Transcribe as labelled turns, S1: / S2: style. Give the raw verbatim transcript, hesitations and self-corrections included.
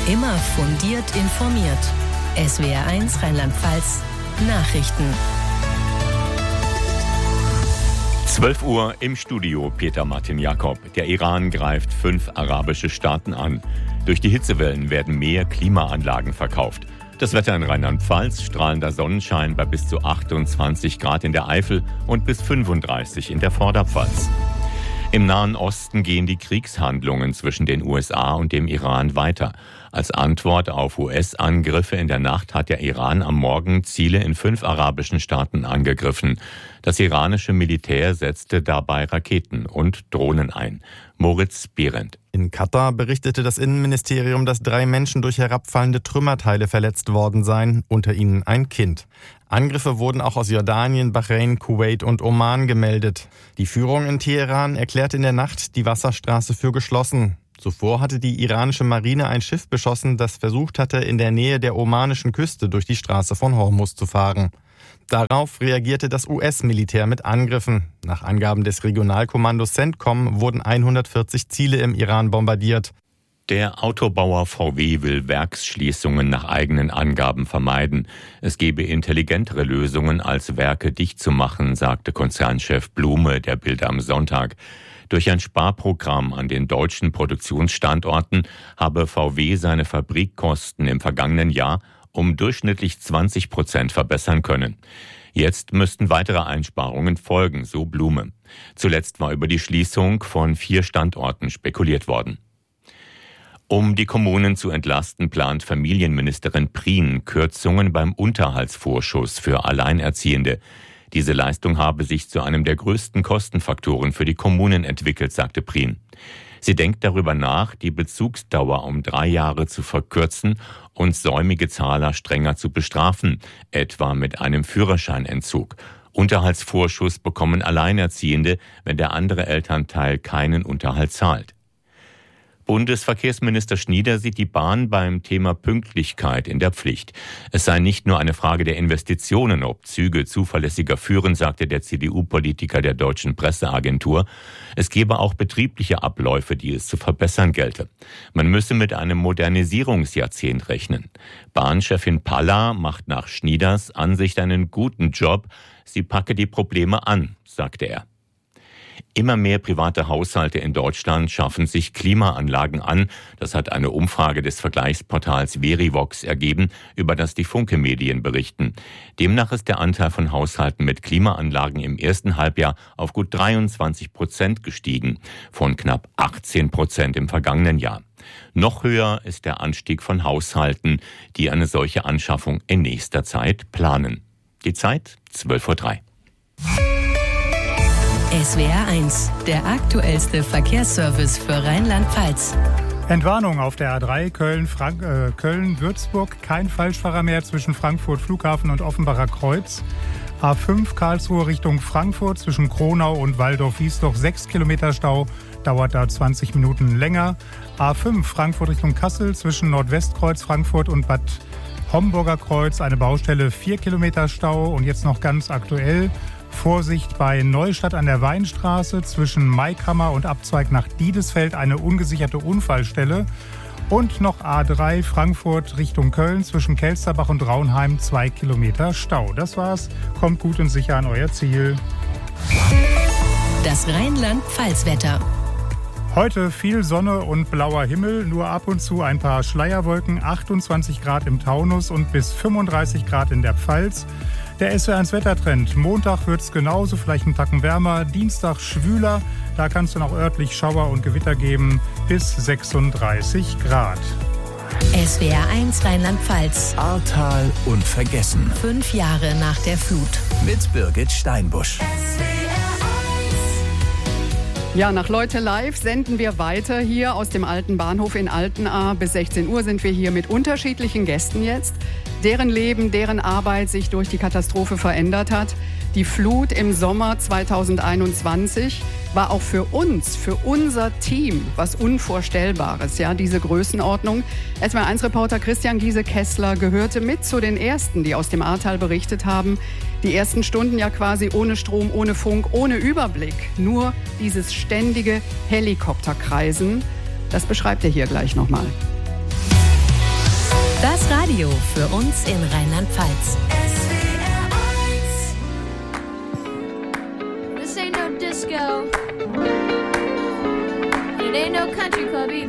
S1: Immer fundiert informiert. S W R eins Rheinland-Pfalz Nachrichten.
S2: zwölf Uhr im Studio, Peter Martin Jakob. Der Iran greift fünf arabische Staaten an. Durch die Hitzewellen werden mehr Klimaanlagen verkauft. Das Wetter in Rheinland-Pfalz, strahlender Sonnenschein bei bis zu achtundzwanzig Grad in der Eifel und bis fünfunddreißig in der Vorderpfalz. Im Nahen Osten gehen die Kriegshandlungen zwischen den U S A und dem Iran weiter. Als Antwort auf U S-Angriffe in der Nacht hat der Iran am Morgen Ziele in fünf arabischen Staaten angegriffen. Das iranische Militär setzte dabei Raketen und Drohnen ein. Moritz Behrendt.
S3: In Katar berichtete das Innenministerium, dass drei Menschen durch herabfallende Trümmerteile verletzt worden seien, unter ihnen ein Kind. Angriffe wurden auch aus Jordanien, Bahrain, Kuwait und Oman gemeldet. Die Führung in Teheran erklärte in der Nacht die Wasserstraße für geschlossen. Zuvor hatte die iranische Marine ein Schiff beschossen, das versucht hatte, in der Nähe der omanischen Küste durch die Straße von Hormuz zu fahren. Darauf reagierte das U S-Militär mit Angriffen. Nach Angaben des Regionalkommandos CENTCOM wurden hundertvierzig Ziele im Iran bombardiert.
S2: Der Autobauer V W will Werksschließungen nach eigenen Angaben vermeiden. Es gebe intelligentere Lösungen, als Werke dicht zu machen, sagte Konzernchef Blume der Bild am Sonntag. Durch ein Sparprogramm an den deutschen Produktionsstandorten habe V W seine Fabrikkosten im vergangenen Jahr um durchschnittlich zwanzig Prozent verbessern können. Jetzt müssten weitere Einsparungen folgen, so Blume. Zuletzt war über die Schließung von vier Standorten spekuliert worden. Um die Kommunen zu entlasten, plant Familienministerin Prien Kürzungen beim Unterhaltsvorschuss für Alleinerziehende. Diese Leistung habe sich zu einem der größten Kostenfaktoren für die Kommunen entwickelt, sagte Prien. Sie denkt darüber nach, die Bezugsdauer um drei Jahre zu verkürzen und säumige Zahler strenger zu bestrafen, etwa mit einem Führerscheinentzug. Unterhaltsvorschuss bekommen Alleinerziehende, wenn der andere Elternteil keinen Unterhalt zahlt. Bundesverkehrsminister Schnieder sieht die Bahn beim Thema Pünktlichkeit in der Pflicht. Es sei nicht nur eine Frage der Investitionen, ob Züge zuverlässiger führen, sagte der C D U-Politiker der Deutschen Presseagentur. Es gebe auch betriebliche Abläufe, die es zu verbessern gelte. Man müsse mit einem Modernisierungsjahrzehnt rechnen. Bahnchefin Palla macht nach Schnieders Ansicht einen guten Job. Sie packe die Probleme an, sagte er. Immer mehr private Haushalte in Deutschland schaffen sich Klimaanlagen an. Das hat eine Umfrage des Vergleichsportals Verivox ergeben, über das die Funke-Medien berichten. Demnach ist der Anteil von Haushalten mit Klimaanlagen im ersten Halbjahr auf gut dreiundzwanzig Prozent gestiegen, von knapp achtzehn Prozent im vergangenen Jahr. Noch höher ist der Anstieg von Haushalten, die eine solche Anschaffung in nächster Zeit planen. Die Zeit zwölf Uhr drei.
S1: S W R eins, der aktuellste Verkehrsservice für Rheinland-Pfalz.
S4: Entwarnung auf der A drei Köln, Frank- äh, Köln-Würzburg. Kein Falschfahrer mehr zwischen Frankfurt Flughafen und Offenbacher Kreuz. A fünf Karlsruhe Richtung Frankfurt zwischen Kronau und Waldorf-Wiesloch. sechs Kilometer Stau, dauert da zwanzig Minuten länger. A fünf Frankfurt Richtung Kassel zwischen Nordwestkreuz Frankfurt und Bad Homburger Kreuz. Eine Baustelle, vier Kilometer Stau. Und jetzt noch ganz aktuell: Vorsicht bei Neustadt an der Weinstraße zwischen Maikammer und Abzweig nach Diedesfeld, eine ungesicherte Unfallstelle. Und noch A drei Frankfurt Richtung Köln zwischen Kelsterbach und Raunheim, zwei Kilometer Stau. Das war's. Kommt gut und sicher an euer Ziel.
S1: Das Rheinland-Pfalz-Wetter.
S4: Heute viel Sonne und blauer Himmel, nur ab und zu ein paar Schleierwolken, achtundzwanzig Grad im Taunus und bis fünfunddreißig Grad in der Pfalz. Der S W R eins Wettertrend. Montag wird es genauso, vielleicht einen Tacken wärmer. Dienstag schwüler, da kann es dann auch örtlich Schauer und Gewitter geben, bis sechsunddreißig Grad.
S1: S W R eins Rheinland-Pfalz.
S5: Ahrtal unvergessen.
S1: Fünf Jahre nach der Flut.
S5: Mit Birgit Steinbusch.
S6: Ja, nach Leute Live senden wir weiter hier aus dem alten Bahnhof in Altenahr. Bis sechzehn Uhr sind wir hier mit unterschiedlichen Gästen jetzt, deren Leben, deren Arbeit sich durch die Katastrophe verändert hat. Die Flut im Sommer zweitausendeinundzwanzig war auch für uns, für unser Team was Unvorstellbares. Ja, diese Größenordnung. S W R eins Reporter Christian Giese-Kessler gehörte mit zu den Ersten, die aus dem Ahrtal berichtet haben. Die ersten Stunden ja quasi ohne Strom, ohne Funk, ohne Überblick. Nur dieses ständige Helikopterkreisen. Das beschreibt er hier gleich nochmal.
S1: Das Radio für uns in Rheinland-Pfalz.
S7: This ain't no disco. It ain't no country club either.